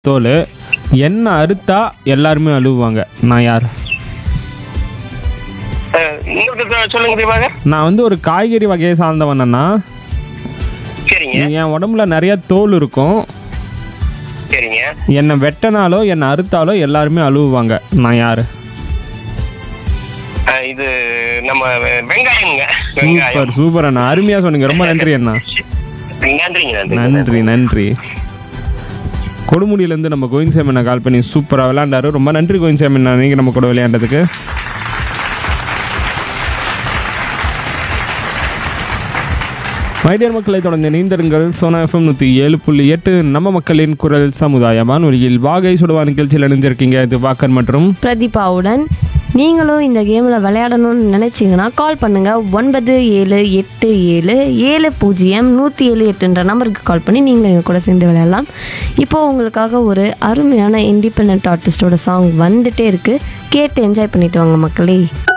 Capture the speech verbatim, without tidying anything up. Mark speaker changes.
Speaker 1: தோல். என்ன அறுத்தா எல்லாருமே அழுவாங்க, நான் யார்?
Speaker 2: அஹ், இன்னொரு தடவை சொல்லுங்க தீபாங்க.
Speaker 1: நான் வந்து ஒரு காய்கறி வகையை சார்ந்தவனா.
Speaker 2: சரிங்க
Speaker 1: என் உடம்புல நிறைய தோல் இருக்கும்.
Speaker 2: சரிங்க.
Speaker 1: என்னை வெட்டினாலோ என்னை அறுத்தாலோ எல்லாருமே அழுவாங்க, நான் யார்?
Speaker 2: அஹ், இது நம்ம வெ- வெங்காயம்ங்க. வெங்காயம்.
Speaker 1: சூப்பர் சூப்பர் அண்ணா, அருமையாக சொன்னீங்க, ரொம்ப நன்றி அண்ணா.
Speaker 2: நன்றிங்க நன்றி
Speaker 1: நன்றி நன்றி. கொடுமுடியிலேருந்து நம்ம கோவிந்த் சாமி அண்ணா கால் பண்ணி சூப்பராக விளையாண்டாரு. ரொம்ப நன்றி கோவிந்த் சாமி அண்ணா, நீங்கள் நம்ம கூட விளையாண்டதுக்கு. மைடியர் மக்களை தொடர்ந்து நீந்தருங்கள். சோனா எஃப்எம் நூற்றி ஏழு புள்ளி எட்டு நம்ம மக்களின் குரல் சமுதாய வானொலியில் வாகை சுடுவா நிகழ்ச்சியில் இணைஞ்சிருக்கீங்க. இது வாக்கர் மற்றும்
Speaker 3: பிரதீபாவுடன். நீங்களும் இந்த கேமில் விளையாடணும்னு நினச்சிங்கன்னா கால் பண்ணுங்கள். ஒன்பது ஏழு எட்டு ஏழு ஏழு பூஜ்ஜியம் நூற்றி ஏழு எட்டுன்ற நம்பருக்கு கால் பண்ணி நீங்களும் எங்கள் கூட சேர்ந்து விளையாடலாம். இப்போது உங்களுக்காக ஒரு அருமையான இண்டிபெண்ட் ஆர்டிஸ்டோட சாங் வந்துட்டே இருக்குது. கேட்டு என்ஜாய் பண்ணிட்டு வாங்க மக்களே.